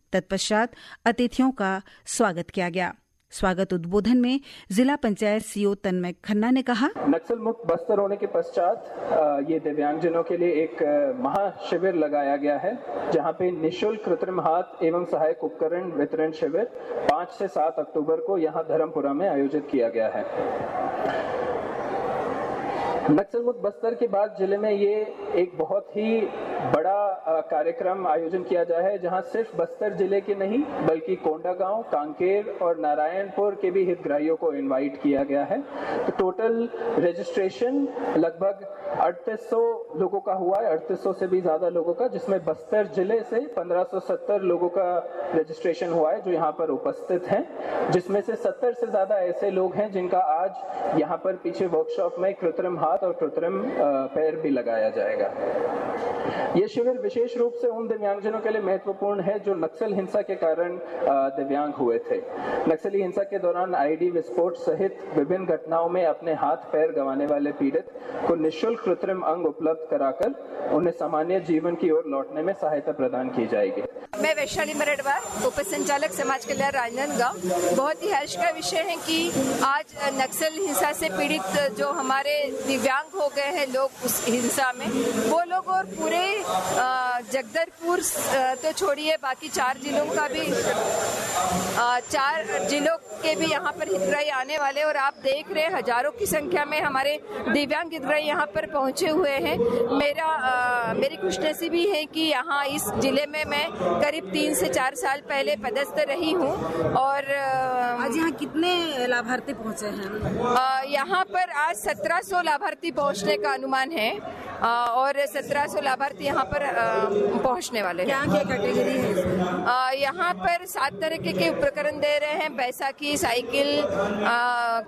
तत्पश्चात अतिथियों का स्वागत किया गया। स्वागत उद्बोधन में जिला पंचायत सीओ तन्मय खन्ना ने कहा, नक्सल मुक्त बस्तर होने के पश्चात ये दिव्यांगजनों के लिए एक महाशिविर लगाया गया है, जहां पे निःशुल्क कृत्रिम हाथ एवं सहायक उपकरण वितरण शिविर 5 से 7 अक्टूबर को यहां धर्मपुरा में आयोजित किया गया है। नक्सल मुक्त बस्तर के बाद जिले में ये एक बहुत ही बड़ा कार्यक्रम आयोजन किया जा है, जहां सिर्फ बस्तर जिले के नहीं बल्कि कोंडागांव, कांकेर और नारायणपुर के भी हितग्राहियों को इनवाइट किया गया है। तो टोटल रजिस्ट्रेशन लगभग 3800 लोगों का हुआ है, 3800 से भी ज्यादा लोगों का, जिसमें बस्तर जिले से 1570 लोगों का रजिस्ट्रेशन हुआ है जो यहाँ पर उपस्थित हैं, जिसमें से 70 से ज्यादा ऐसे लोग हैं जिनका आज यहाँ पर पीछे वर्कशॉप में कृत्रिम हाथ और कृत्रिम पैर भी लगाया जाएगा। यह शिविर विशेष रूप से उन दिव्यांगजनों के लिए महत्वपूर्ण है जो नक्सल हिंसा के कारण दिव्यांग हुए थे। नक्सली हिंसा के दौरान आईडी विस्फोट सहित विभिन्न घटनाओं में अपने हाथ पैर गंवाने वाले पीड़ित को निःशुल्क कृत्रिम अंग उपलब्ध कराकर उन्हें सामान्य जीवन की ओर लौटने में सहायता प्रदान की जाएगी। मैं वैशाली मरडवार, उप संचालक समाज कल्याण राजनांदगांव। बहुत ही हर्ष का विषय है कि आज नक्सल हिंसा से पीड़ित जो हमारे दिव्यांग हो गए हैं लोग उस हिंसा में, वो लोग और पूरे जगदलपुर तो छोड़िए बाकी 4 जिलों का भी 4 जिलों के भी यहाँ पर हितग्राही आने वाले, और आप देख रहे हैं हजारों की संख्या में हमारे दिव्यांग हितग्राही यहाँ पर पहुंचे हुए हैं। मेरी खुशनसीबी है कि यहाँ इस जिले में मैं करीब 3 से 4 साल पहले पदस्थ रही हूँ। और आज यहाँ कितने लाभार्थी पहुँचे हैं? यहाँ पर आज 1700 लाभार्थी पहुँचने का अनुमान है और 1700 लाभार्थी यहाँ पर पहुँचने वाले हैं। क्या कैटेगरी है? यहाँ पर 7 तरह के उपकरण दे रहे हैं, बैसाखी, साइकिल,